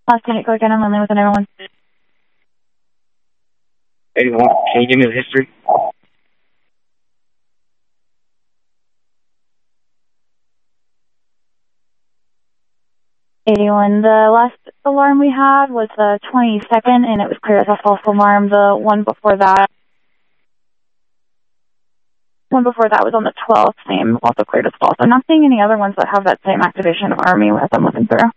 Last unit, go again. I'm only with everyone. 81. Can you give me the history? The last alarm we had was the 22nd, and it was clear as a false alarm. The one before that was on the 12th, same, also cleared as false. I'm not seeing any other ones that have that same activation of Army as I'm looking through.